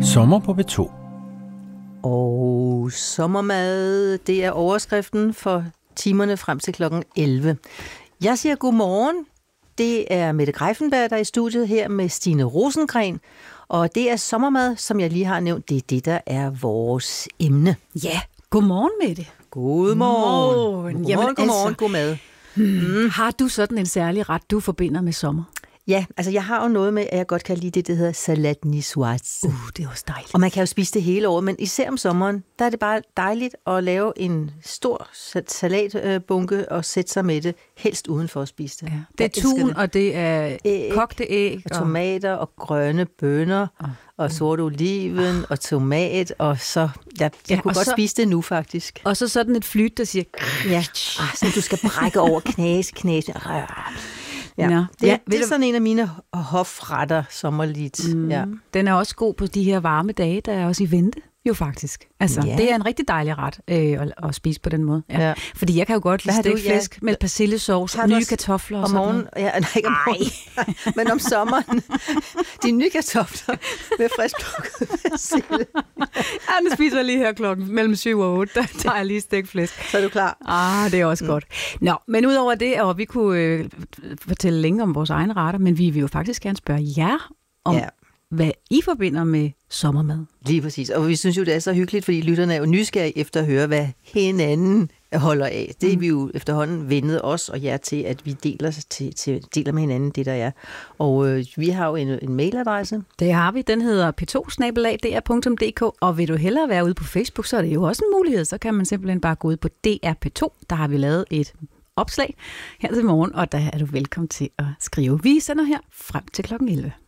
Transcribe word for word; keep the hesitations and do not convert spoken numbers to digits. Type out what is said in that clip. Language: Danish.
Sommer på B to. Og sommermad, det er overskriften for timerne frem til klokken elleve. Jeg siger godmorgen. Det er Mette Greiffenberg, der er i studiet her med Stine Rosengren. Og det er sommermad, som jeg lige har nævnt. Det er det, der er vores emne. Ja, godmorgen Mette. Godmorgen. Godmorgen, Jamen, godmorgen, godmorgen altså, god mad. Mm. Har du sådan en særlig ret, du forbinder med sommer? Ja, altså jeg har jo noget med, at jeg godt kan lide det, der hedder salade niçoise. Uh, det er også dejligt. Og man kan jo spise det hele året, men især om sommeren, der er det bare dejligt at lave en stor salatbunke og sætte sig med det, helst uden for at spise det. Ja. Det er tun, og det er æg, kogte æg. Og tomater og grønne bønner og, og sorte oliven og tomat, og så, jeg, jeg ja, kunne godt så, spise det nu faktisk. Og så sådan et flyt, der siger... Ja, ah, så du skal brække over knæs, knæs. Ja, Nå, det, ja, det er sådan en af mine hofretter sommerligt. Mm, ja. Den er også god på de her varme dage, der er også i vente, jo faktisk. Altså, ja. Det er en rigtig dejlig ret øh, at, at spise på den måde. Ja. Ja. Fordi jeg kan jo godt lide stegt flæsk ja. med persillesauce og nye kartofler. Om morgenen, ja, nej, ikke om morgenen, men om sommeren. De nye kartofler med friskplukket persille. Ja, nu spiser jeg lige her klokken mellem syv og otte, der tager jeg lige stegt flæsk. Så er du klar. Ah, det er også mm. godt. Nå, men udover det, og vi kunne øh, fortælle længe om vores egne retter, men vi vil jo faktisk gerne spørge jer om, ja. hvad I forbinder med sommermad. Lige præcis, og vi synes jo, det er så hyggeligt, fordi lytterne er jo nysgerrige efter at høre, hvad hinanden holder af. Det er vi jo efterhånden vendet os og jer til, at vi deler, til, til, deler med hinanden det, der er. Og øh, vi har jo en, en mailadresse. Det har vi. Den hedder p to snabel-a d r punktum d k. Og vil du hellere være ude på Facebook, så er det jo også en mulighed. Så kan man simpelthen bare gå ud på D R P to. Der har vi lavet et opslag her til morgen, og der er du velkommen til at skrive. Vi sender her frem til klokken elleve.